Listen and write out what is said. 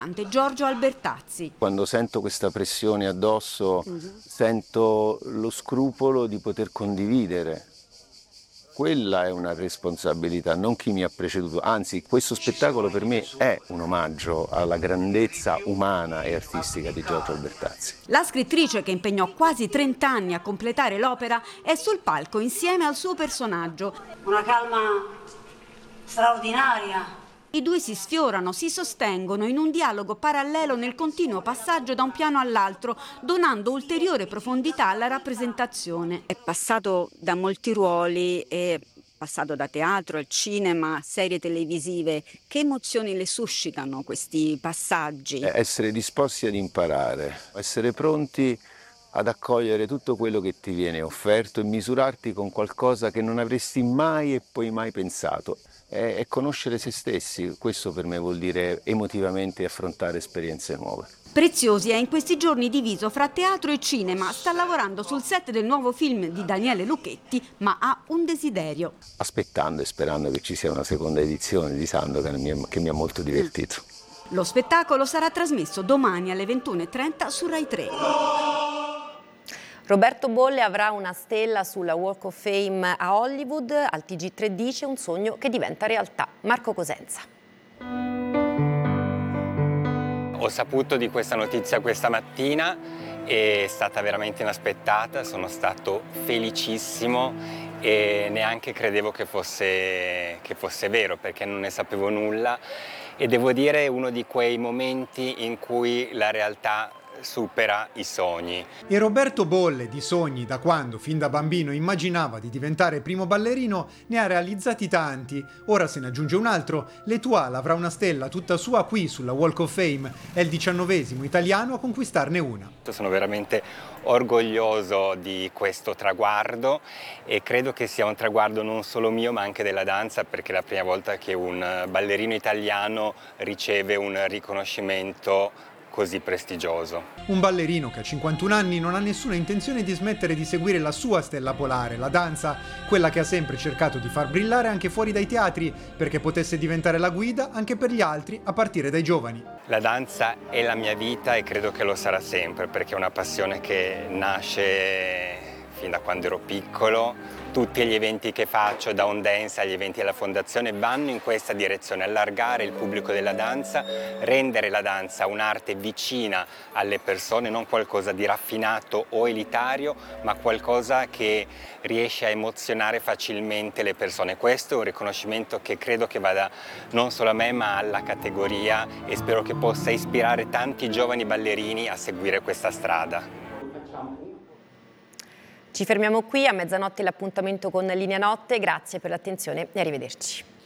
Giorgio Albertazzi. Quando sento questa pressione addosso, sento lo scrupolo di poter condividere. Quella è una responsabilità, non chi mi ha preceduto. Anzi, questo spettacolo per me è un omaggio alla grandezza umana e artistica di Giorgio Albertazzi. La scrittrice, che impegnò quasi 30 anni a completare l'opera, è sul palco insieme al suo personaggio. Una calma straordinaria. I due si sfiorano, si sostengono in un dialogo parallelo nel continuo passaggio da un piano all'altro, donando ulteriore profondità alla rappresentazione. È passato da molti ruoli, è passato da teatro al cinema, serie televisive. Che emozioni le suscitano questi passaggi? Essere disposti ad imparare, essere pronti ad accogliere tutto quello che ti viene offerto e misurarti con qualcosa che non avresti mai e poi mai pensato. È conoscere se stessi, questo per me vuol dire emotivamente affrontare esperienze nuove. Preziosi è in questi giorni diviso fra teatro e cinema, sta lavorando sul set del nuovo film di Daniele Lucchetti, ma ha un desiderio. Aspettando e sperando che ci sia una seconda edizione di Sandokan che mi ha molto divertito. Lo spettacolo sarà trasmesso domani alle 21:30 su Rai 3. Roberto Bolle avrà una stella sulla Walk of Fame a Hollywood, al TG3 dice un sogno che diventa realtà. Marco Cosenza. Ho saputo di questa notizia questa mattina, è stata veramente inaspettata, sono stato felicissimo e neanche credevo che fosse vero, perché non ne sapevo nulla, e devo dire è uno di quei momenti in cui la realtà supera i sogni. E Roberto Bolle di sogni, da quando fin da bambino immaginava di diventare primo ballerino, ne ha realizzati tanti. Ora se ne aggiunge un altro. L'Étoile avrà una stella tutta sua qui sulla Walk of Fame. È il 19° italiano a conquistarne una. Sono veramente orgoglioso di questo traguardo e credo che sia un traguardo non solo mio ma anche della danza, perché è la prima volta che un ballerino italiano riceve un riconoscimento così prestigioso. Un ballerino che a 51 anni non ha nessuna intenzione di smettere di seguire la sua stella polare, la danza, quella che ha sempre cercato di far brillare anche fuori dai teatri, perché potesse diventare la guida anche per gli altri, a partire dai giovani. La danza è la mia vita e credo che lo sarà sempre, perché è una passione che nasce fin da quando ero piccolo. Tutti gli eventi che faccio, da On Dance agli eventi della Fondazione, vanno in questa direzione: allargare il pubblico della danza, rendere la danza un'arte vicina alle persone, non qualcosa di raffinato o elitario, ma qualcosa che riesce a emozionare facilmente le persone. Questo è un riconoscimento che credo che vada non solo a me ma alla categoria, e spero che possa ispirare tanti giovani ballerini a seguire questa strada. Ci fermiamo qui, a mezzanotte l'appuntamento con Linea Notte, grazie per l'attenzione e arrivederci.